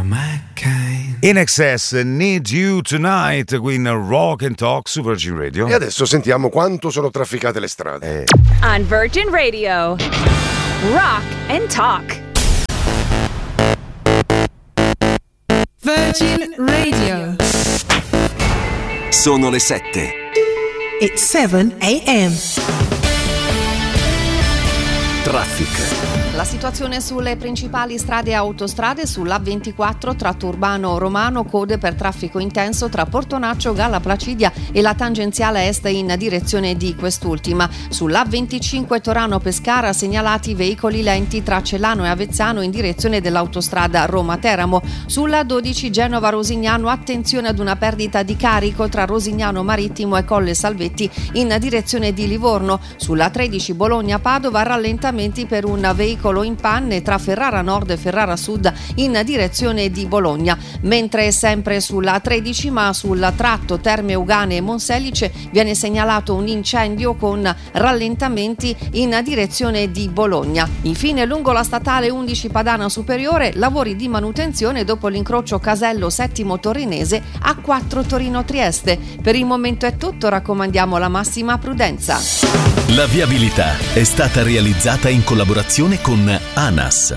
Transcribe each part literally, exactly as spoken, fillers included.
my kind. In Excess, Need You Tonight, qui in Rock and Talk su Virgin Radio. E adesso sentiamo quanto sono trafficate le strade. Eh. On Virgin Radio, Rock and Talk. Virgin Radio. Sono le sette. It's seven a.m. Traffic. La situazione sulle principali strade e autostrade: sull'A ventiquattro tratto urbano romano, code per traffico intenso tra Portonaccio, Galla Placidia e la tangenziale est in direzione di quest'ultima. Sull'A venticinque Torano Pescara segnalati veicoli lenti tra Celano e Avezzano in direzione dell'autostrada Roma-Teramo. Sulla dodici Genova Rosignano attenzione ad una perdita di carico tra Rosignano Marittimo e Colle Salvetti in direzione di Livorno. Sulla tredici Bologna Padova rallentamenti per un veicolo in panne tra Ferrara Nord e Ferrara Sud in direzione di Bologna, mentre sempre sulla tredici ma sul tratto Terme Ugane e Monselice viene segnalato un incendio con rallentamenti in direzione di Bologna. Infine lungo la statale undici Padana Superiore lavori di manutenzione dopo l'incrocio Casello Settimo Torinese A quattro Torino Trieste. Per il momento è tutto, raccomandiamo la massima prudenza. La viabilità è stata realizzata in collaborazione con ANAS.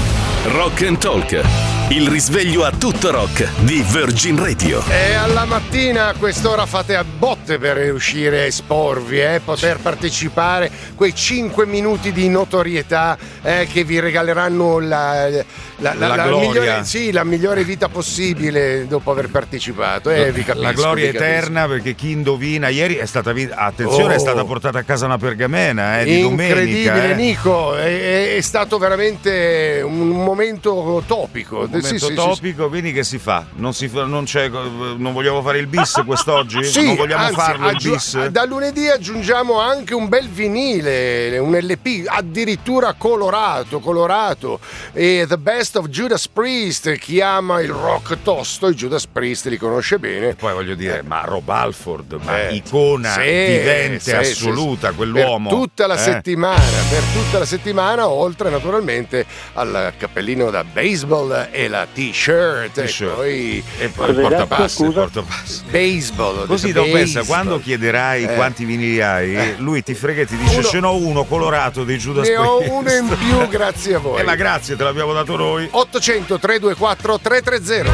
Rock and Talk, il risveglio a tutto rock di Virgin Radio. E alla mattina a quest'ora fate a botte per riuscire a esporvi, eh, poter partecipare, quei cinque minuti di notorietà eh, che vi regaleranno la, la, la, La la, gloria. migliore, sì, la migliore vita possibile dopo aver partecipato. Eh, vi capisco, la gloria vi capisco. eterna, perché chi indovina ieri è stata vinta. Attenzione, Oh. è stata portata a casa una pergamena eh, di Incredibile, domenica. Eh. Nico, è, è stato veramente un momento topico. Un momento Sì, sì, topico, sì. quindi che si fa? Non, si fa, non, c'è, non vogliamo fare il bis quest'oggi? Sì, non vogliamo anzi, farlo il aggiu- bis? da lunedì aggiungiamo anche un bel vinile, un L P addirittura colorato, colorato. E The Best of Judas Priest, chi ama il rock tosto, i Judas Priest li conosce bene. E poi voglio dire, ma Rob Halford, ma Eh, icona sì, vivente sì, assoluta, sì, quell'uomo. Per tutta la eh? settimana, per tutta la settimana, oltre naturalmente al cappellino da baseball e la t-shirt, T-shirt. e poi E poi il portapassi, il portapassi. baseball. Così detto Don Pensa, baseball. quando chiederai Eh. quanti vinili hai, Eh. lui ti frega e ti dice: Uno. ce n'ho uno colorato dei Judas Ne ho Priest. uno in più grazie a voi. Eh, ma grazie, te l'abbiamo dato noi. ottocento tre due quattro tre tre zero.